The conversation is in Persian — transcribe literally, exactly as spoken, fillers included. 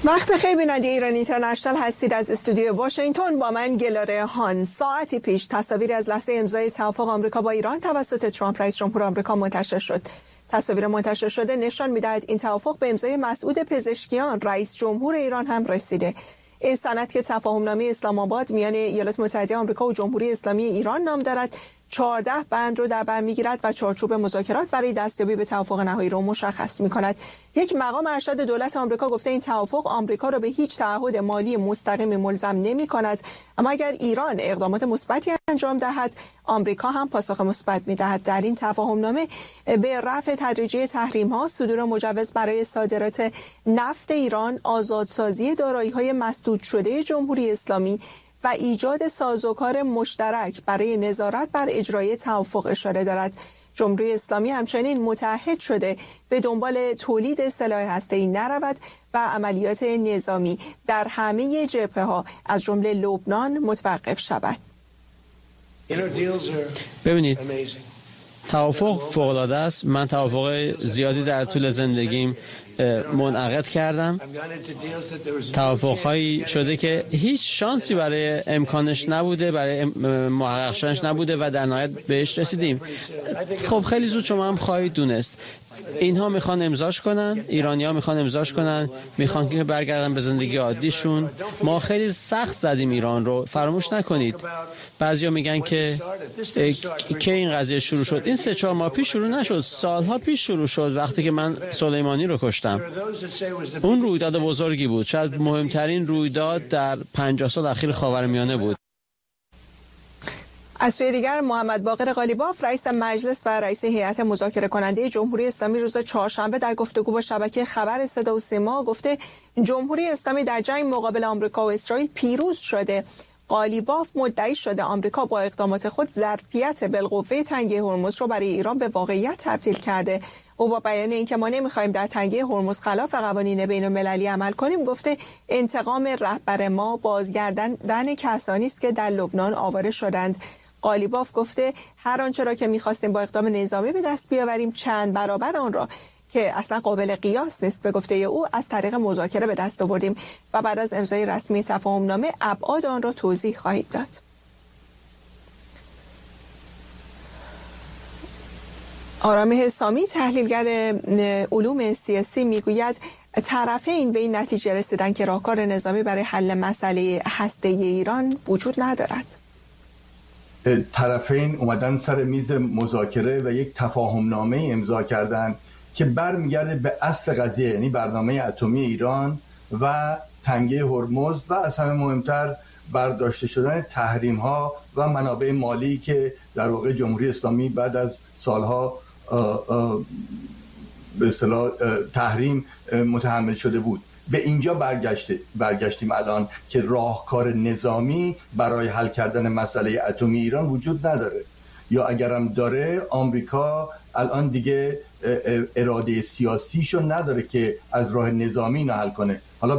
وقت بخیر بیننده ایران اینترنشنال هستید. از استودیو واشنگتن با من گلاره هان. ساعتی پیش تصاویری از لحظه امضای توافق آمریکا با ایران توسط ترامپ رئیس جمهور آمریکا منتشر شد. تصاویر منتشر شده نشان می‌دهد این توافق به امضای مسعود پزشکیان رئیس جمهور ایران هم رسیده. این سند که تفاهمنامه اسلام آباد میان ایالات متحده آمریکا و جمهوری اسلامی ایران نام دارد، چهارده بند رو در بر میگیرد و چارچوب مذاکرات برای دستیابی به توافق نهایی رو مشخص می‌کند. یک مقام ارشد دولت آمریکا گفته این توافق آمریکا را به هیچ تعهد مالی مستقیم ملزم نمی‌کند، اما اگر ایران اقدامات مثبتی انجام دهد، آمریکا هم پاسخ مثبت می‌دهد. در این تفاهمنامه به رفع تدریجی تحریم‌ها، صدور مجوز برای صادرات نفت ایران، آزادسازی دارایی‌های مسدود شده جمهوری اسلامی و ایجاد سازوکار مشترک برای نظارت بر اجرای توافق اشاره دارد. جمهوری اسلامی همچنین متعهد شده به دنبال تولید سلاح هسته‌ای نرود و عملیات نظامی در همه جبهه‌ها از جمله لبنان متوقف شود. ببینید، توافق فوق‌العاده است. من توافق زیادی در طول زندگیم منعقد کردم. توافق‌هایی شده که هیچ شانسی برای امکانش نبوده، برای محقق شدنش نبوده و در نهایت بهش رسیدیم. خب خیلی زود شما هم خواهید دونست اینها میخوان امضاش کنن، ایرانی‌ها میخوان امضاش کنن، میخوان که برگردن به زندگی عادیشون. ما خیلی سخت زدیم ایران رو، فراموش نکنید. بعضیا میگن که که این قضیه شروع شد. این سه چهار ماه پیش شروع نشد، سالها پیش شروع شد، وقتی که من سلیمانی رو کشتم. اون رویداد بزرگی بود، شاید مهمترین رویداد در پنجاه سال اخیر خاورمیانه بود. از سوی دیگر محمد باقر قالیباف رئیس مجلس و رئیس هیئت مذاکره کننده جمهوری اسلامی روز چهارشنبه در گفتگو با شبکه خبر صدا و سیما گفته جمهوری اسلامی در جنگ مقابل آمریکا و اسرائیل پیروز شده. قالیباف مدعی شده آمریکا با اقدامات خود ظرفیت بالقوه تنگه هرمز رو برای ایران به واقعیت تبدیل کرده. او با بیان اینکه ما نمی‌خوایم در تنگه هرمز خلاف قوانین بین‌المللی عمل کنیم گفته انتقام رهبر ما بازگرداندن کسانی است که در لبنان آواره شدند. قالیباف گفته هر آنچه را که می‌خواستیم با اقدام نظامی به دست بیاوریم چند برابر آن را که اصلا قابل قیاس نیست به گفته او از طریق مذاکره به دست آوردیم و بعد از امضای رسمی تفاهمنامه ابعاد آن را توضیح خواهید داد. آرام حسامی تحلیلگر علوم سیاسی میگوید طرفین به این نتیجه رسیدن که راهکار نظامی برای حل مسئله هسته‌ای ایران وجود ندارد. طرفین اومدن سر میز مذاکره و یک تفاهمنامه امضا کردن که برمیگرده به اصل قضیه، یعنی برنامه اتمی ایران و تنگه هرمز و از همه مهمتر برداشته شدن تحریم ها و منابع مالی که در واقع جمهوری اسلامی بعد از سالها آه آه به اصطلاح تحریم متحمل شده بود. به اینجا برگشته برگشتیم الان که راهکار نظامی برای حل کردن مسئله اتمی ایران وجود نداره، یا اگرم داره آمریکا الان دیگه اراده سیاسیشو نداره که از راه نظامی اینو حل کنه. حالا